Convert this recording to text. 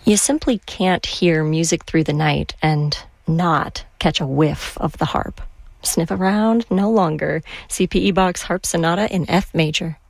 You simply can't hear music through the night and not catch a whiff of the harp. Sniff around? No longer. CPE Bach's Harp Sonata in F major.